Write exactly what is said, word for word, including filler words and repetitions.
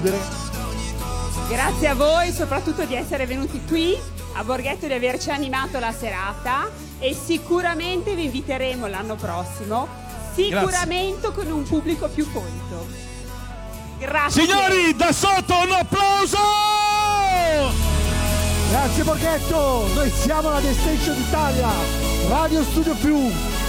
Grazie a voi soprattutto di essere venuti qui a Borghetto, di averci animato la serata, e sicuramente vi inviteremo l'anno prossimo, sicuramente Grazie. Con un pubblico più colto. Grazie. Signori, da sotto un applauso! Grazie Borghetto, noi siamo la The Station Italia, Radio Studio Più.